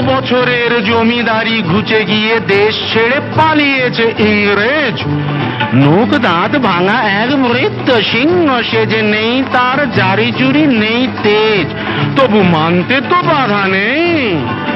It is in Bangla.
বছরের জমিদারি ঘুচে গিয়ে দেশ ছেড়ে পালিয়েছে ইংরেজ। মুখ দাঁত ভাঙা এক মৃত সিংহ, সে যে নেই তার জারি জুরি নেই তেজ, তবু মানতে তো বাধা নেই।